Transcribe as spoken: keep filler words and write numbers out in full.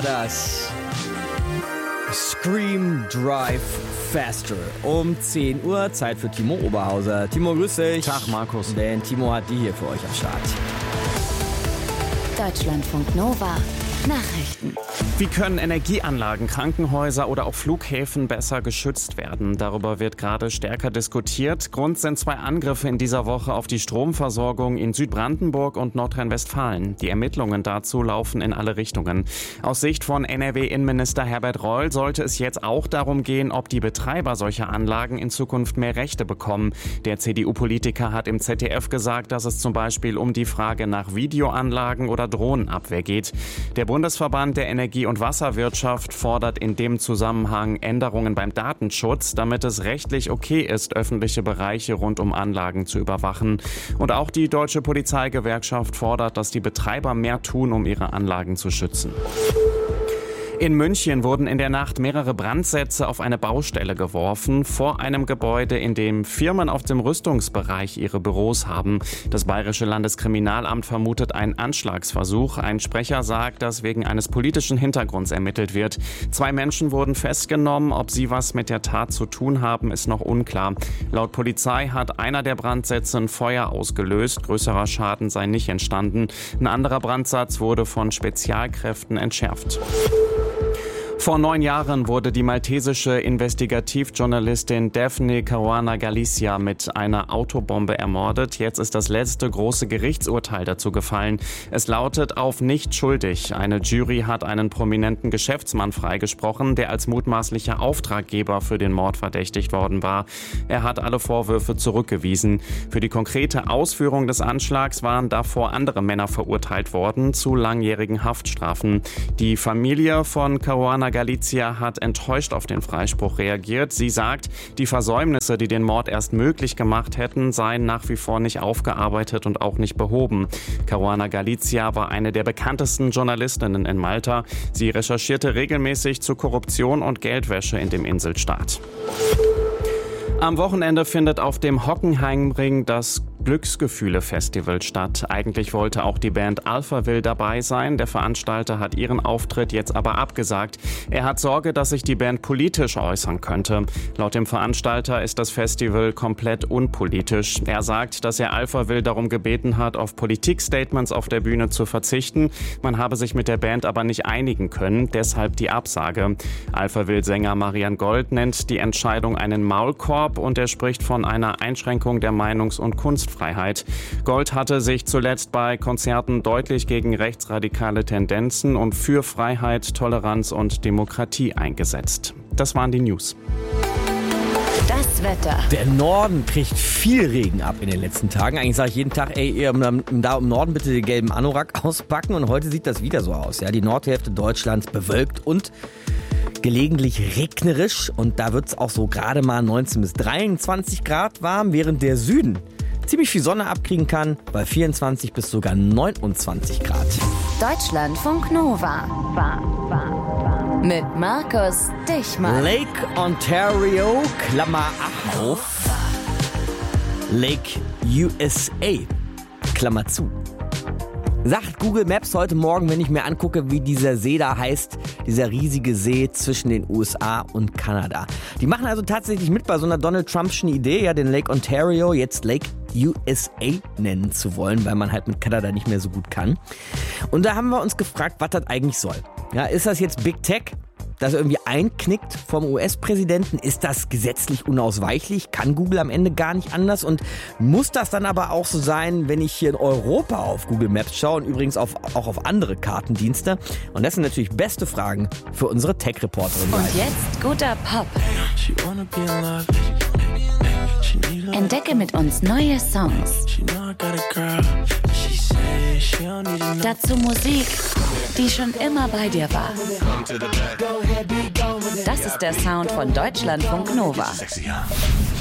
war das. Scream Drive Faster. Um zehn Uhr, Zeit für Timo Oberhauser. Timo, grüß dich. Tag, Markus. Denn Timo hat die hier für euch am Start. Deutschlandfunk Nova. Nachrichten. Wie können Energieanlagen, Krankenhäuser oder auch Flughäfen besser geschützt werden? Darüber wird gerade stärker diskutiert. Grund sind zwei Angriffe in dieser Woche auf die Stromversorgung in Südbrandenburg und Nordrhein-Westfalen. Die Ermittlungen dazu laufen in alle Richtungen. Aus Sicht von N R W-Innenminister Herbert Reul sollte es jetzt auch darum gehen, ob die Betreiber solcher Anlagen in Zukunft mehr Rechte bekommen. Der C D U-Politiker hat im Z D F gesagt, dass es zum Beispiel um die Frage nach Videoanlagen oder Drohnenabwehr geht. Der Bundesverband der Energie- und Wasserwirtschaft fordert in dem Zusammenhang Änderungen beim Datenschutz, damit es rechtlich okay ist, öffentliche Bereiche rund um Anlagen zu überwachen. Und auch die Deutsche Polizeigewerkschaft fordert, dass die Betreiber mehr tun, um ihre Anlagen zu schützen. In München wurden in der Nacht mehrere Brandsätze auf eine Baustelle geworfen, vor einem Gebäude, in dem Firmen aus dem Rüstungsbereich ihre Büros haben. Das Bayerische Landeskriminalamt vermutet einen Anschlagsversuch. Ein Sprecher sagt, dass wegen eines politischen Hintergrunds ermittelt wird. Zwei Menschen wurden festgenommen. Ob sie was mit der Tat zu tun haben, ist noch unklar. Laut Polizei hat einer der Brandsätze ein Feuer ausgelöst. Größerer Schaden sei nicht entstanden. Ein anderer Brandsatz wurde von Spezialkräften entschärft. Vor neun Jahren wurde die maltesische Investigativjournalistin Daphne Caruana Galizia mit einer Autobombe ermordet. Jetzt ist das letzte große Gerichtsurteil dazu gefallen. Es lautet auf nicht schuldig. Eine Jury hat einen prominenten Geschäftsmann freigesprochen, der als mutmaßlicher Auftraggeber für den Mord verdächtigt worden war. Er hat alle Vorwürfe zurückgewiesen. Für die konkrete Ausführung des Anschlags waren davor andere Männer verurteilt worden zu langjährigen Haftstrafen. Die Familie von Caruana Galizia hat enttäuscht auf den Freispruch reagiert. Sie sagt, die Versäumnisse, die den Mord erst möglich gemacht hätten, seien nach wie vor nicht aufgearbeitet und auch nicht behoben. Caruana Galizia war eine der bekanntesten Journalistinnen in Malta. Sie recherchierte regelmäßig zu Korruption und Geldwäsche in dem Inselstaat. Am Wochenende findet auf dem Hockenheimring das Glücksgefühle-Festival statt. Eigentlich wollte auch die Band Alphaville dabei sein. Der Veranstalter hat ihren Auftritt jetzt aber abgesagt. Er hat Sorge, dass sich die Band politisch äußern könnte. Laut dem Veranstalter ist das Festival komplett unpolitisch. Er sagt, dass er Alphaville darum gebeten hat, auf Politikstatements auf der Bühne zu verzichten. Man habe sich mit der Band aber nicht einigen können, deshalb die Absage. Alphaville-Sänger Marian Gold nennt die Entscheidung einen Maulkorb und er spricht von einer Einschränkung der Meinungs- und Kunstfreiheit. Gold hatte sich zuletzt bei Konzerten deutlich gegen rechtsradikale Tendenzen und für Freiheit, Toleranz und Demokratie eingesetzt. Das waren die News. Das Wetter. Der Norden kriegt viel Regen ab in den letzten Tagen. Eigentlich sage ich jeden Tag, ey, ihr da im Norden bitte den gelben Anorak auspacken. Und heute sieht das wieder so aus. Ja, die Nordhälfte Deutschlands bewölkt und gelegentlich regnerisch. Und da wird es auch so gerade mal neunzehn bis dreiundzwanzig Grad warm, während der Süden ziemlich viel Sonne abkriegen kann, bei vierundzwanzig bis sogar neunundzwanzig Grad. Deutschlandfunk Nova. War, war, war. Mit Markus Dichmann. Lake Ontario, Klammer auf, Lake U S A, Klammer zu. Sagt Google Maps heute Morgen, wenn ich mir angucke, wie dieser See da heißt, dieser riesige See zwischen den U S A und Kanada. Die machen also tatsächlich mit bei so einer Donald Trumpschen Idee, ja, den Lake Ontario jetzt Lake U S A nennen zu wollen, weil man halt mit Kanada nicht mehr so gut kann. Und da haben wir uns gefragt, was das eigentlich soll. Ja, ist das jetzt Big Tech, das irgendwie einknickt vom U S-Präsidenten? Ist das gesetzlich unausweichlich? Kann Google am Ende gar nicht anders? Und muss das dann aber auch so sein, wenn ich hier in Europa auf Google Maps schaue und übrigens auf, auch auf andere Kartendienste? Und das sind natürlich beste Fragen für unsere Tech-Reporterin. Und jetzt guter Pop. Entdecke mit uns neue Songs. Dazu Musik, die schon immer bei dir war. Das ist der Sound von Deutschlandfunk Nova.